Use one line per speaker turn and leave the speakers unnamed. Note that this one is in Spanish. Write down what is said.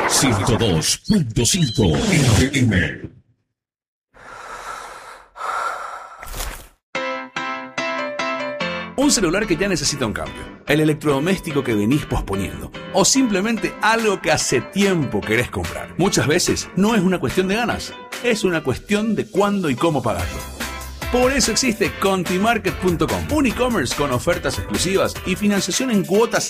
102.5 FM.
Un celular que ya necesita un cambio, el electrodoméstico que venís posponiendo, o simplemente algo que hace tiempo querés comprar. Muchas veces no es una cuestión de ganas, es una cuestión de cuándo y cómo pagarlo. Por eso existe Contimarket.com, un e-commerce con ofertas exclusivas y financiación en cuotas